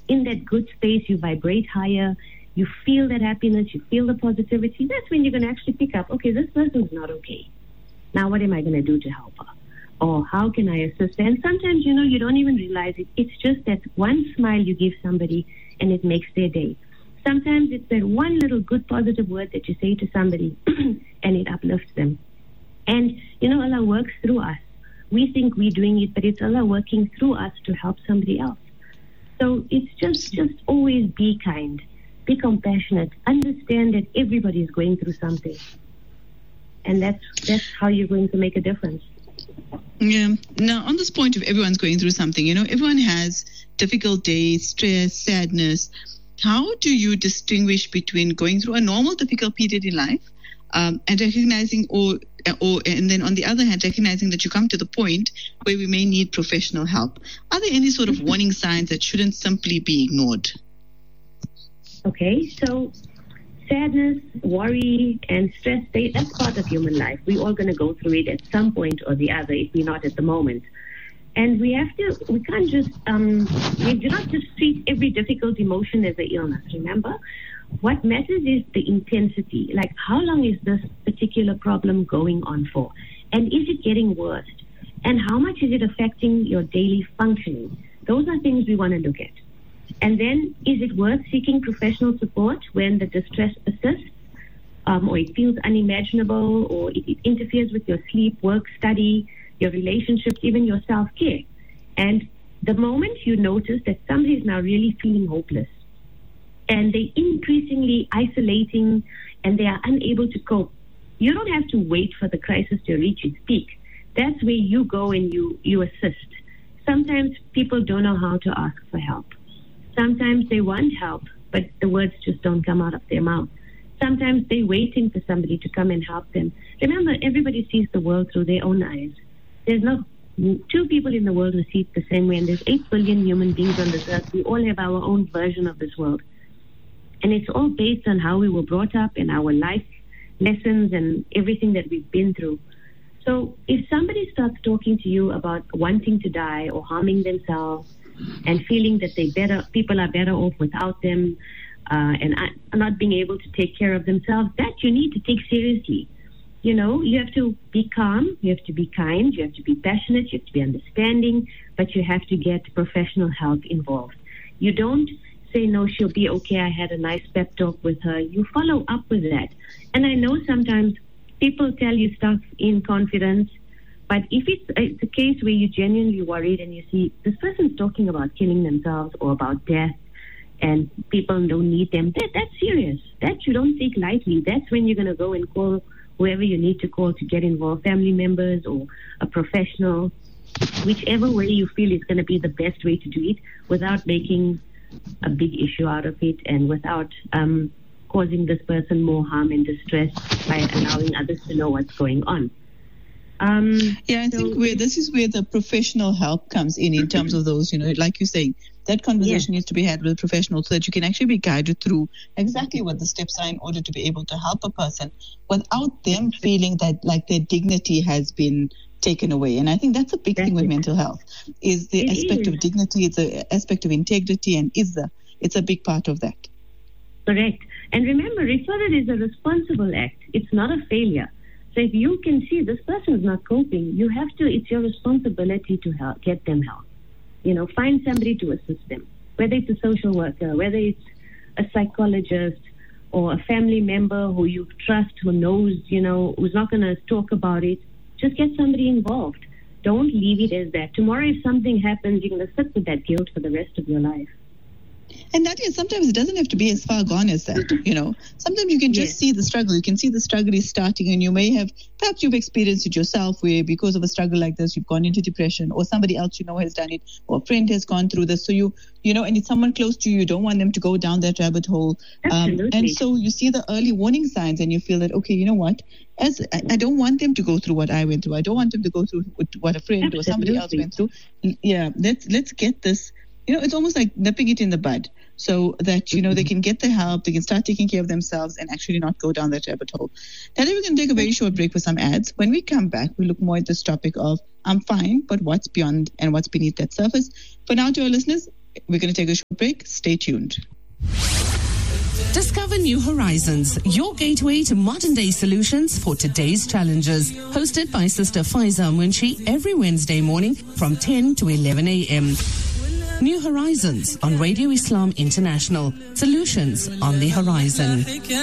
in that good space, you vibrate higher, you feel that happiness, you feel the positivity, that's when you're going to actually pick up, okay, this person's not okay. Now what am I going to do to help her? Or how can I assist her? And sometimes, you don't even realize it. It's just that one smile you give somebody and it makes their day. Sometimes it's that one little good positive word that you say to somebody and it uplifts them. And, Allah works through us. We think we're doing it, but it's Allah working through us to help somebody else. So it's just always be kind, be compassionate, understand that everybody is going through something. And that's how you're going to make a difference. Yeah. Now, on this point of everyone's going through something, everyone has difficult days, stress, sadness. How do you distinguish between going through a normal difficult period in life and recognizing and then on the other hand, recognizing that you come to the point where we may need professional help? Are there any sort of warning signs that shouldn't simply be ignored? Okay, so sadness, worry, and stress, that's part of human life. We're all going to go through it at some point or the other if we're not at the moment. And we can't just, we do not just treat every difficult emotion as an illness, remember? What matters is the intensity, like how long is this particular problem going on for? And is it getting worse? And how much is it affecting your daily functioning? Those are things we want to look at. And then, is it worth seeking professional support when the distress persists, or it feels unimaginable, or it interferes with your sleep, work, study, your relationships, even your self-care? And the moment you notice that somebody is now really feeling hopeless, and they're increasingly isolating, and they are unable to cope, you don't have to wait for the crisis to reach its peak. That's where you go and you assist. Sometimes people don't know how to ask for help. Sometimes they want help, but the words just don't come out of their mouth. Sometimes they're waiting for somebody to come and help them. Remember, everybody sees the world through their own eyes. There's not two people in the world who see it the same way, and there's 8 billion human beings on this earth. We all have our own version of this world. And it's all based on how we were brought up and our life lessons and everything that we've been through. So if somebody starts talking to you about wanting to die or harming themselves and feeling that people are better off without them, and not being able to take care of themselves, that you need to take seriously. You have to be calm, you have to be kind, you have to be passionate, you have to be understanding, but you have to get professional help involved. You don't say, no, she'll be okay, I had a nice pep talk with her. You follow up with that. And I know sometimes people tell you stuff in confidence, but if it's a case where you're genuinely worried and you see this person's talking about killing themselves or about death and people don't need them, that's serious. That you don't take lightly. That's when you're going to go and call whoever you need to call to get involved, family members or a professional, whichever way you feel is going to be the best way to do it without making a big issue out of it and without causing this person more harm and distress by allowing others to know what's going on. I think this is where the professional help comes in terms of those, like you're saying, that conversation needs to be had with a professional so that you can actually be guided through exactly what the steps are in order to be able to help a person without them feeling that like their dignity has been taken away. And I think that's a big thing with mental health, is the aspect of dignity, it's an aspect of integrity, and it's a big part of that. Correct. And remember, referral is a responsible act. It's not a failure. So if you can see this person is not coping, it's your responsibility to help, get them help. Find somebody to assist them, whether it's a social worker, whether it's a psychologist or a family member who you trust, who knows, who's not going to talk about it. Just get somebody involved. Don't leave it as that. Tomorrow, if something happens, you're going to sit with that guilt for the rest of your life. And Nadia, sometimes it doesn't have to be as far gone as that, Sometimes you can just see the struggle. You can see the struggle is starting, and perhaps you've experienced it yourself where because of a struggle like this, you've gone into depression, or somebody else has done it, or a friend has gone through this. So and it's someone close to you. You don't want them to go down that rabbit hole. And so you see the early warning signs and you feel that, okay, you know what? I don't want them to go through what I went through. I don't want them to go through what a friend or somebody else went through. Yeah, let's get this. It's almost like nipping it in the bud so that, they can get the help, they can start taking care of themselves and actually not go down that rabbit hole. Now, we're going to take a very short break for some ads. When we come back, we look more at this topic of I'm fine, but what's beyond and what's beneath that surface. For now, to our listeners, We're going to take a short break. Stay tuned. Discover New Horizons, your gateway to modern-day solutions for today's challenges. Hosted by Sister Faiza Munshi every Wednesday morning from 10 to 11 a.m. New Horizons on Radio Islam International. Solutions on the horizon.